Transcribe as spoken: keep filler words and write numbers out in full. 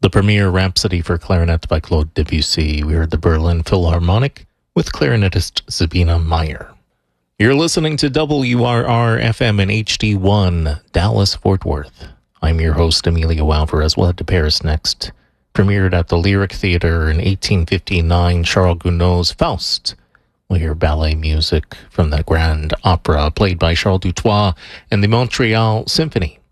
The premiere Rhapsody for Clarinet by Claude Debussy. We heard the Berlin Philharmonic with clarinetist Sabina Meyer. You're listening to W R R F M and H D one, Dallas-Fort Worth. I'm your host, Emilio Alvarez. We'll head to Paris next. Premiered at the Lyric Theatre in eighteen fifty-nine, Charles Gounod's Faust. We'll hear ballet music from the Grand Opera, played by Charles Dutoit and the Montreal Symphony.